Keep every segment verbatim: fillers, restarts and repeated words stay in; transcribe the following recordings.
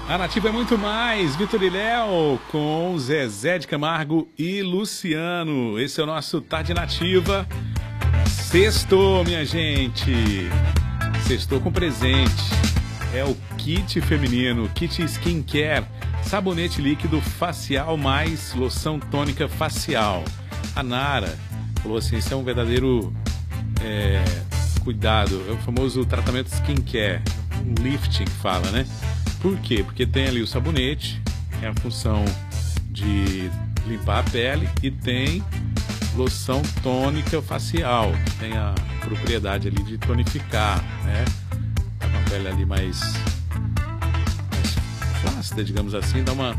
A Nativa é muito mais. Vitor e Léo com Zezé de Camargo e Luciano. Esse é o nosso Tarde Nativa. Sextou, minha gente. Sextou com presente. É o kit feminino, kit skincare, sabonete líquido facial mais loção tônica facial. A Nara falou assim, isso é um verdadeiro é, cuidado, é o famoso tratamento skincare, um lifting que fala, né? Por quê? Porque tem ali o sabonete, tem a função de limpar a pele e tem loção tônica facial, tem a propriedade ali de tonificar, né? Tá com a pele ali mais, mais flácida, digamos assim, dá uma,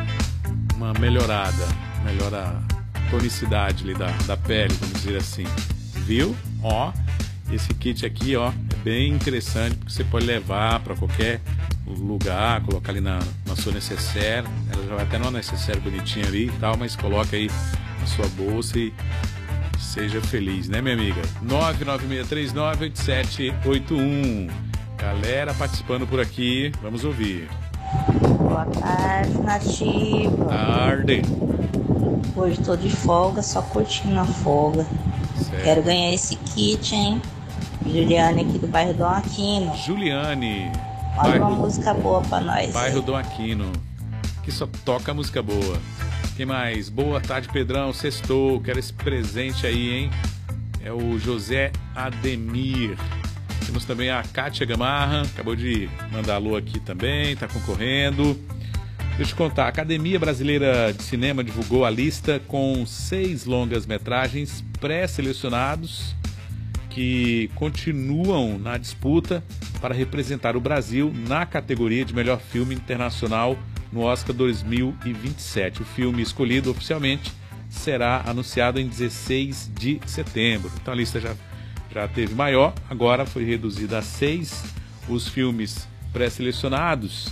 uma melhorada, melhora a tonicidade ali da, da pele, vamos dizer assim. Viu? Ó, esse kit aqui, ó, é bem interessante porque você pode levar para qualquer lugar, colocar ali na, na sua necessaire, ela já vai até numa necessaire bonitinha ali e tal, mas coloca aí na sua bolsa e seja feliz, né, minha amiga? nove nove seis três nove oito sete oito um. Galera participando por aqui, vamos ouvir. Boa tarde, Nativa. Tarde. Hoje tô de folga, só curtindo a folga. Certo. Quero ganhar esse kit, hein? Juliane aqui do bairro Dom Aquino. Juliane. Manda bairro, uma música boa pra nós. Bairro Dom Aquino, que só toca música boa. Quem mais? Boa tarde, Pedrão. Sextou. Quero esse presente aí, hein? É o José Ademir. Temos também a Kátia Gamarra. Acabou de mandar alô aqui também. Tá concorrendo. Deixa eu contar. A Academia Brasileira de Cinema divulgou a lista com seis longas-metragens pré-selecionados que continuam na disputa para representar o Brasil na categoria de melhor filme internacional no Oscar dois mil e vinte e sete. O filme escolhido oficialmente será anunciado em dezesseis de setembro. Então a lista já, já teve maior, agora foi reduzida a seis. Os filmes pré-selecionados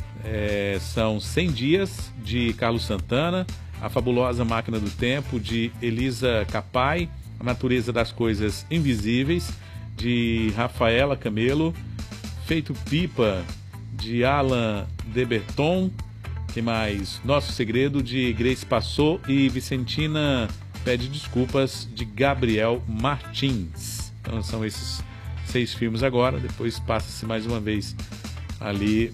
é, são cem dias, de Carlos Santana, A Fabulosa Máquina do Tempo, de Elisa Capai, A Natureza das Coisas Invisíveis, de Rafaela Camelo, Feito Pipa, de Alan Deberton, que mais? Nosso Segredo, de Grace Passou, e Vicentina Pede Desculpas, de Gabriel Martins. Então são esses seis filmes agora, depois passa-se mais uma vez ali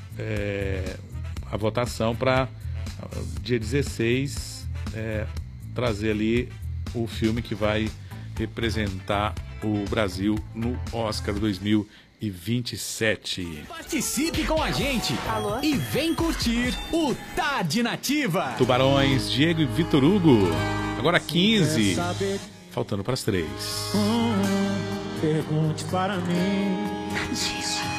é, a votação para dia dezesseis é, trazer ali o filme que vai representar o Brasil no Oscar dois mil e vinte e sete. Participe com a gente. Alô? E vem curtir o Tarde Nativa. Tubarões, Diego e Vitor Hugo. Agora quinze. Faltando para as três. Hum, pergunte para mim.